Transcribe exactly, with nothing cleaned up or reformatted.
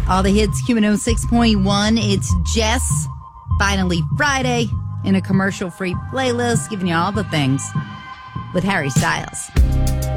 All the hits, Q one oh six point one. It's Jess. Finally Friday in a commercial-free playlist, giving you all the things with Harry Styles.